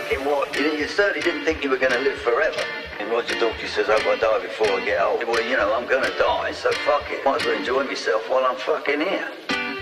fucking what? You certainly didn't think you were going to live forever. And Roger Daltrey says I've got to die before I get old. Well, you know, I'm going to die, so fuck it. Might as well enjoy myself while I'm fucking here.